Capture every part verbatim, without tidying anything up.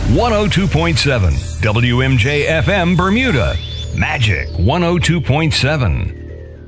one oh two point seven W M J F M Bermuda. Magic one oh two point seven.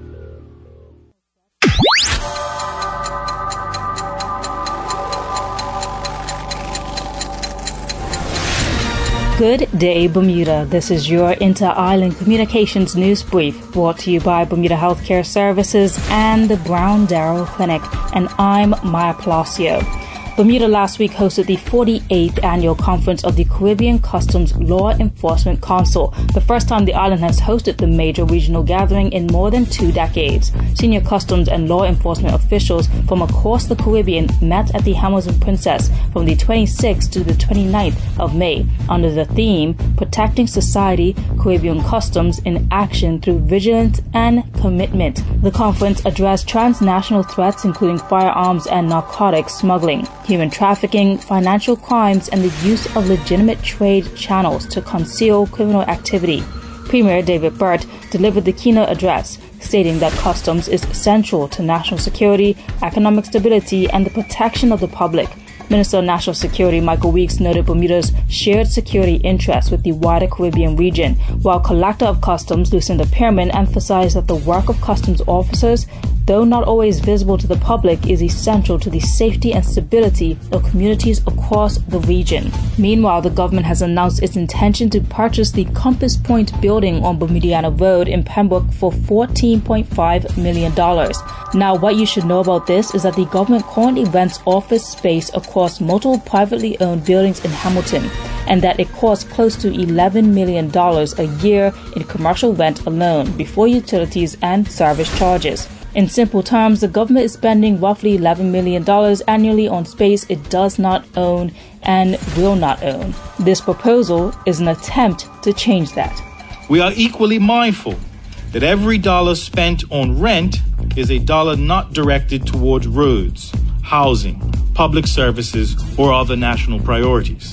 Good day, Bermuda. This is your Inter-Island Communications News Brief, brought to you by Bermuda Healthcare Services and the Brown Darrow Clinic, and I'm Maya Palacio. Bermuda last week hosted the forty-eighth Annual Conference of the Caribbean Customs Law Enforcement Council, the first time the island has hosted the major regional gathering in more than two decades. Senior customs and law enforcement officials from across the Caribbean met at the Hamilton Princess from the twenty-sixth to the twenty-ninth of May under the theme Protecting Society, Caribbean Customs in Action Through Vigilance and Commitment. The conference addressed transnational threats including firearms and narcotics smuggling, human trafficking, financial crimes, and the use of legitimate trade channels to conceal criminal activity. Premier David Burt delivered the keynote address, stating that customs is central to national security, economic stability, and the protection of the public. Minister of National Security Michael Weeks noted Bermuda's shared security interests with the wider Caribbean region, while Collector of Customs Lucinda Pearman emphasized that the work of customs officers, though not always visible to the public, is essential to the safety and stability of communities across the region. Meanwhile, the government has announced its intention to purchase the Compass Point building on Bermudiana Road in Pembroke for fourteen point five million dollars. Now, what you should know about this is that the government currently rents office space across multiple privately owned buildings in Hamilton, and that it costs close to eleven million dollars a year in commercial rent alone, before utilities and service charges. In simple terms, the government is spending roughly eleven million dollars annually on space it does not own and will not own. This proposal is an attempt to change that. We are equally mindful that every dollar spent on rent is a dollar not directed towards roads, housing, public services, or other national priorities.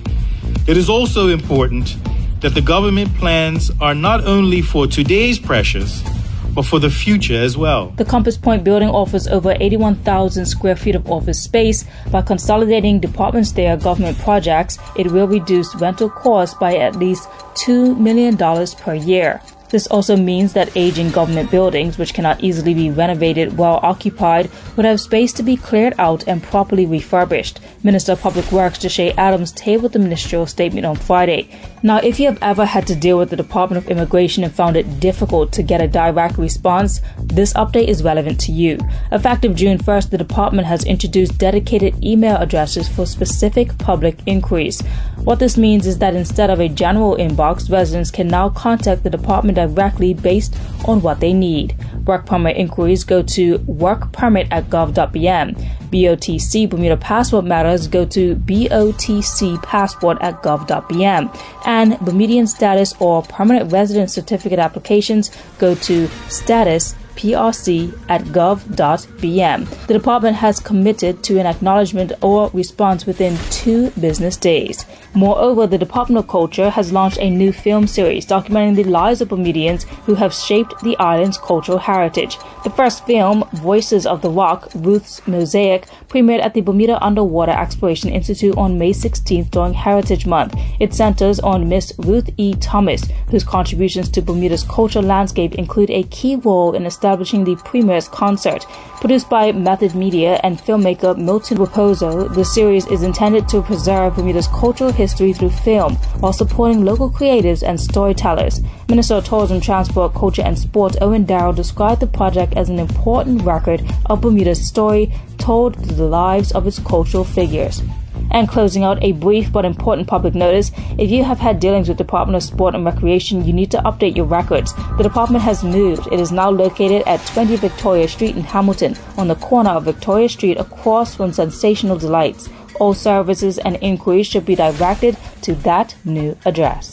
It is also important that the government plans are not only for today's pressures, but for the future as well. The Compass Point building offers over eighty-one thousand square feet of office space. By consolidating departments there, government projects, it will reduce rental costs by at least two million dollars per year. This also means that aging government buildings, which cannot easily be renovated while occupied, would have space to be cleared out and properly refurbished. Minister of Public Works Deshae Adams tabled the ministerial statement on Friday. Now, if you have ever had to deal with the Department of Immigration and found it difficult to get a direct response, this update is relevant to you. Effective June first, the department has introduced dedicated email addresses for specific public inquiries. What this means is that instead of a general inbox, residents can now contact the department directly based on what they need. Work permit inquiries go to workpermit at gov dot b m. B O T C Bermuda passport matters go to B O T C passport at gov dot b m. And Bermudian status or permanent resident certificate applications go to status P R C at gov dot b m. The department has committed to an acknowledgement or response within two business days. Moreover, the Department of Culture has launched a new film series documenting the lives of Bermudians who have shaped the island's cultural heritage. The first film, Voices of the Rock, Ruth's Mosaic, premiered at the Bermuda Underwater Exploration Institute on May sixteenth during Heritage Month. It centers on Miss Ruth E. Thomas, whose contributions to Bermuda's cultural landscape include a key role in establishing the Premier's Concert. Produced by Method Media and filmmaker Milton Raposo, the series is intended to preserve Bermuda's cultural history through film while supporting local creatives and storytellers. Minister of Tourism, Transport, Culture and Sport Owen Darrow described the project as an important record of Bermuda's story told through the lives of its cultural figures. And closing out, a brief but important public notice. If you have had dealings with Department of Sport and Recreation, you need to update your records. The department has moved. It is now located at twenty Victoria Street in Hamilton, on the corner of Victoria Street across from Sensational Delights. All services and inquiries should be directed to that new address.